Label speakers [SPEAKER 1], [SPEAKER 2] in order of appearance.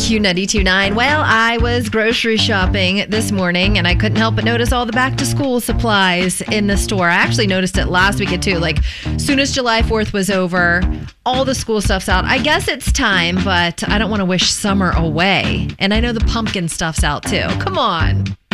[SPEAKER 1] Q92.9. Well, I was grocery shopping this morning and I couldn't help but notice all the back to school supplies in the store. I actually noticed it last weekend too. Like, soon as July 4th was over, all the school stuff's out. I guess it's time, but I don't want to wish summer away. And I know the pumpkin stuff's out too. Come on.